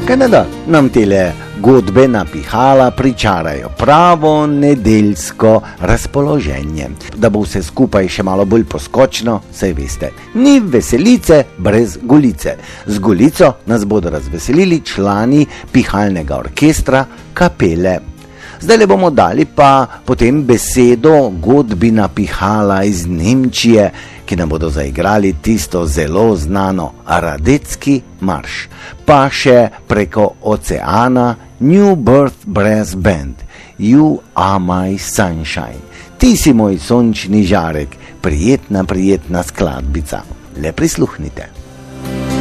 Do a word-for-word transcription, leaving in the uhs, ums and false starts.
Kanada nam tele godbe napihala pričarajo pravo nedeljsko razpoloženje. Da bo vse skupaj še malo bolj poskočno, saj veste, ni veselice brez golice. Z golico nas bodo razveselili člani pihalnega orkestra Kapele. Zdaj le bomo dali pa potem besedo godbi napihala iz Nemčije, ki nam bodo zaigrali tisto zelo znano Radetski marš, pa še preko oceana New Birth Brass Band, You Are My Sunshine. Ti si moj sončni žarek, prijetna, prijetna skladbica. Le prisluhnite.